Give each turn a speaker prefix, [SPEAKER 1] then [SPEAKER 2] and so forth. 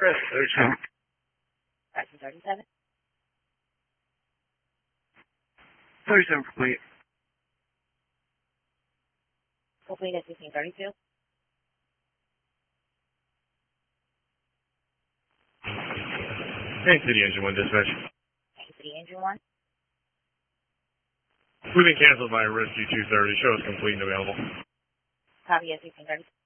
[SPEAKER 1] Chris, 37.
[SPEAKER 2] Correction 37.
[SPEAKER 1] 37 complete.
[SPEAKER 2] Complete at 1632.
[SPEAKER 3] Hey, City Engine 1 dispatch.
[SPEAKER 2] City Engine 1.
[SPEAKER 3] We've been canceled by Rescue 230. Show is complete and available.
[SPEAKER 2] Copy at 1632.